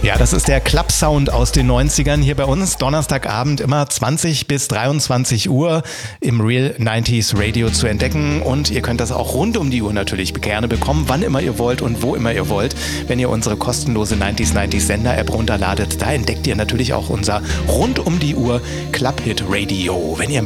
Ja, das ist der Club-Sound aus den 90ern hier bei uns. Donnerstagabend immer 20 bis 23 Uhr im Real 90s Radio zu entdecken. Und ihr könnt das auch rund um die Uhr natürlich gerne bekommen, wann immer ihr wollt und wo immer ihr wollt. Wenn ihr unsere kostenlose 90s Sender-App runterladet, da entdeckt ihr natürlich auch unser rund um die Uhr Club-Hit Radio. Wenn ihr